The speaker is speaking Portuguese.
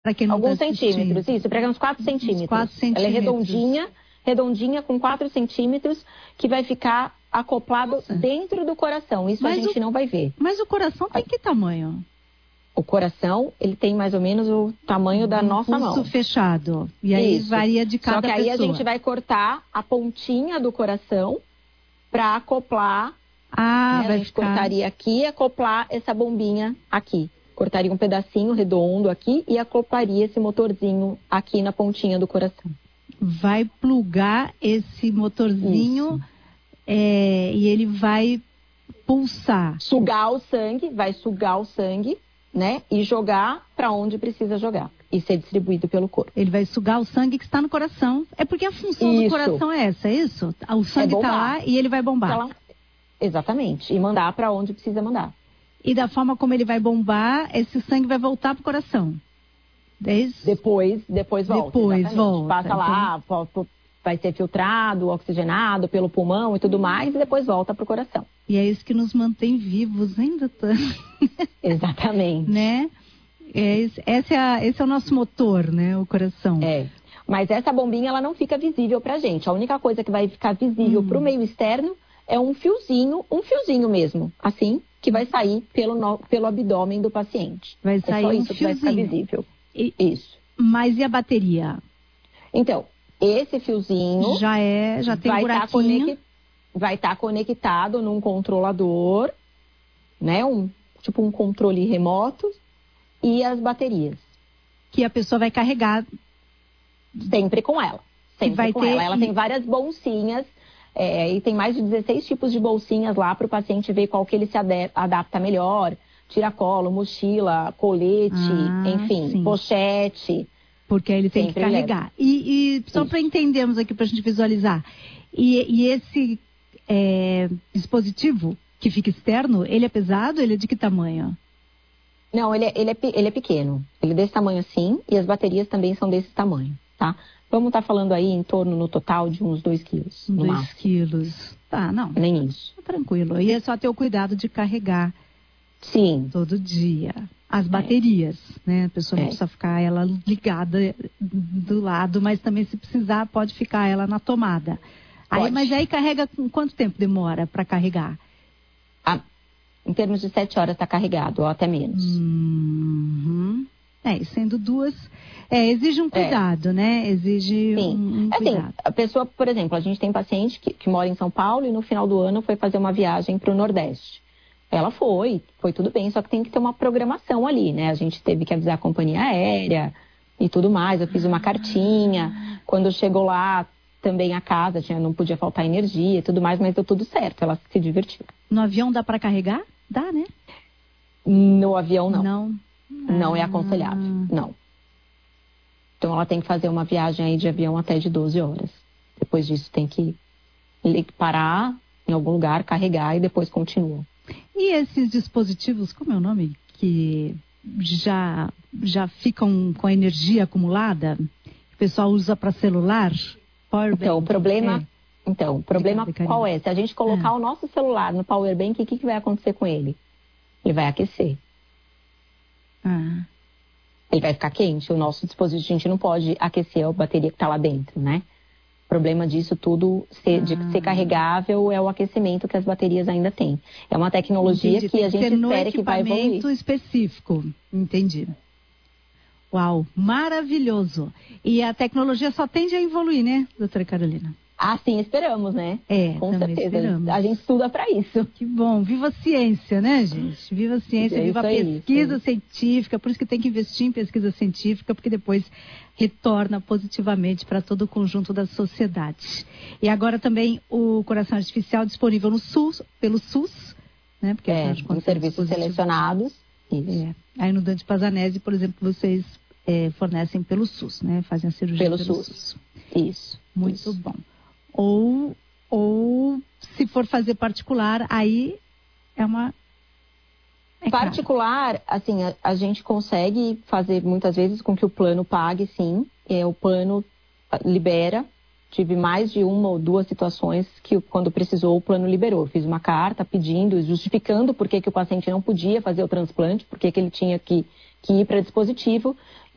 Para quem não Alguns tá assistindo. centímetros, isso, para uns 4 centímetros. Uns 4 centímetros. Ela é redondinha com 4 centímetros, que vai ficar acoplado dentro do coração. Isso Mas a gente não vai ver. Mas o coração tem que tamanho? O coração, ele tem mais ou menos o tamanho da nossa mão. Pulso fechado. E aí varia de cada pessoa. Só que aí a gente vai cortar a pontinha do coração para acoplar. Vai a gente cortaria aqui e acoplar essa bombinha aqui. Cortaria um pedacinho redondo aqui e acoplaria esse motorzinho aqui na pontinha do coração. Vai plugar esse motorzinho e ele vai pulsar. Vai sugar o sangue, né? E jogar para onde precisa jogar. E ser distribuído pelo corpo. Ele vai sugar o sangue que está no coração. É porque a função do coração é essa, é isso? O sangue está lá e ele vai bombar. Tá lá. Exatamente. E mandar para onde precisa mandar. E da forma como ele vai bombar, esse sangue vai voltar pro coração. Depois volta. Depois volta. Passa lá, vai ser filtrado, oxigenado pelo pulmão e tudo mais, e depois volta pro coração. E é isso que nos mantém vivos ainda. Exatamente. Né? Esse é o nosso motor, né? O coração. Mas essa bombinha, ela não fica visível pra gente. A única coisa que vai ficar visível pro meio externo é um fiozinho mesmo, assim, que vai sair pelo abdômen do paciente. Vai sair só um isso que vai ficar visível. Isso. Mas e a bateria? Então, esse fiozinho já tem buraquinho. Vai estar conectado num controlador, né? Tipo um controle remoto e as baterias. Que a pessoa vai carregar. Sempre com ela. Ela tem várias bolsinhas. E tem mais de 16 tipos de bolsinhas lá para o paciente ver qual que ele se adapta melhor. Tiracolo, mochila, colete, enfim, pochete. Porque aí ele tem que carregar. E só para entendermos aqui, para a gente visualizar. E esse dispositivo que fica externo, ele é pesado? Ele é de que tamanho? Não, ele é pequeno. Ele é desse tamanho assim, e as baterias também são desse tamanho, tá? Vamos estar falando aí em torno, no total, de uns 2 quilos. 2 quilos. Tá, não. Nem isso. Tranquilo. E é só ter o cuidado de carregar. Sim. Todo dia. As baterias, né? A pessoa não precisa ficar ela ligada do lado, mas também se precisar pode ficar ela na tomada. Mas aí carrega com quanto tempo demora para carregar? Em termos de 7 horas está carregado, ou até menos. Sendo 2, exige um cuidado, né? Exige um cuidado. Assim, a pessoa, por exemplo, a gente tem paciente que mora em São Paulo e no final do ano foi fazer uma viagem para o Nordeste. Ela foi tudo bem, só que tem que ter uma programação ali, né? A gente teve que avisar a companhia aérea e tudo mais. Eu fiz uma cartinha. Quando chegou lá, também a casa não podia faltar energia e tudo mais, mas deu tudo certo. Ela se divertiu. No avião dá para carregar? Dá, né? No avião, não. Não. Não é aconselhável, não. Então ela tem que fazer uma viagem aí de avião até de 12 horas. Depois disso tem que parar em algum lugar, carregar e depois continua. E esses dispositivos, como é o nome? Que já ficam com a energia acumulada? Que o pessoal usa para celular? Então, o problema qual é? Se a gente colocar o nosso celular no power bank, o que vai acontecer com ele? Ele vai aquecer. Ele vai ficar quente. O nosso dispositivo, a gente não pode aquecer a bateria que está lá dentro, né? O problema disso tudo, de ser carregável, é o aquecimento que as baterias ainda têm. É uma tecnologia que a gente espera que vai evoluir. Equipamento específico. Entendi. Uau, maravilhoso. E a tecnologia só tende a evoluir, né, doutora Carolina? Sim, esperamos, né? Com certeza. Esperamos. A gente estuda para isso. Que bom. Viva a ciência, né, gente? Viva a ciência, viva a pesquisa científica. Por isso que tem que investir em pesquisa científica, porque depois retorna positivamente para todo o conjunto da sociedade. E agora também o coração artificial disponível no SUS, pelo SUS, né? Porque em serviços selecionados. Isso. Aí no Dante Pazanese, por exemplo, vocês fornecem pelo SUS, né? Fazem a cirurgia pelo SUS. Isso. Muito bom. Ou se for fazer particular, aí é uma... particular, assim, a gente consegue fazer muitas vezes com que o plano pague, sim. O plano libera. Tive mais de 1 ou 2 situações que quando precisou o plano liberou. Eu fiz uma carta pedindo, justificando por que o paciente não podia fazer o transplante, por que ele tinha que ir para dispositivo.